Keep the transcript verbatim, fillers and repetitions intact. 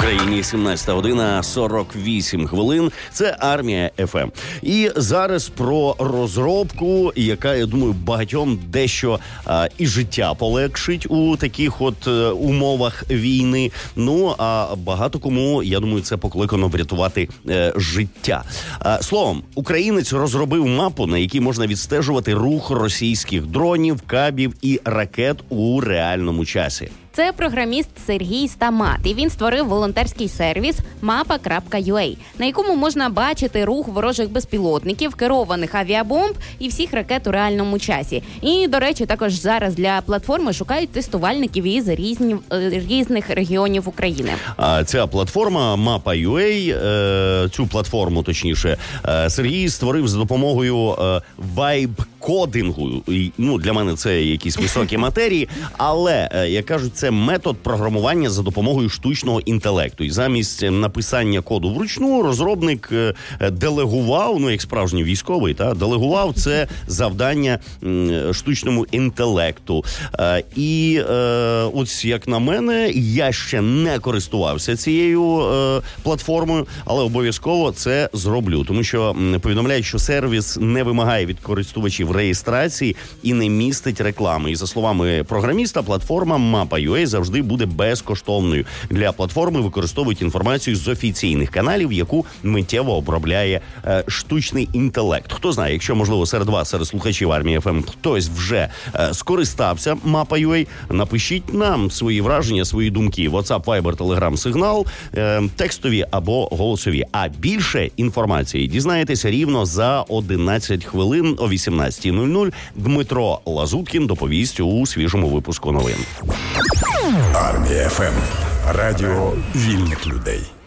Україні сімнадцята година сорок вісім хвилин. Це Армія еф ем. І зараз про розробку, яка, я думаю, багатьом дещо а, і життя полегшить у таких от а, умовах війни. Ну, а багато кому, я думаю, це покликано врятувати а, життя. А, словом, українець розробив мапу, на якій можна відстежувати рух російських дронів, кабів і ракет у реальному часі. Це програміст Сергій Стамат, і він створив волонтерський сервіс мапа крапка ю а, на якому можна бачити рух ворожих безпілотників, керованих авіабомб і всіх ракет у реальному часі. І, до речі, також зараз для платформи шукають тестувальників із різні, різних регіонів України. А ця платформа мапа крапка ю а, цю платформу, точніше, Сергій створив за допомогою вайб-кодингу. Ну, для мене це якісь високі матерії, але, як кажуть, це метод програмування за допомогою штучного інтелекту. І замість написання коду вручну розробник делегував, ну як справжній військовий, та делегував це завдання м, штучному інтелекту. Е, і е, ось як на мене, я ще не користувався цією е, платформою, але обов'язково це зроблю, тому що м, повідомляють, що сервіс не вимагає від користувачів реєстрації і не містить реклами. І за словами програміста, платформа мапа крапка ю а завжди буде безкоштовною. Для платформи використовують інформацію з офіційних каналів, яку миттєво обробляє е, штучний інтелект. Хто знає, якщо, можливо, серед вас, серед слухачів Армії еф ем, хтось вже е, скористався мапа крапка ю а, напишіть нам свої враження, свої думки. WhatsApp, Viber, Telegram, сигнал, е, текстові або голосові. А більше інформації дізнаєтеся рівно за одинадцять хвилин о вісімнадцята нуль нуль. Дмитро Лазуткін доповість у свіжому випуску новин. Армія еф ем. Радіо вільних людей.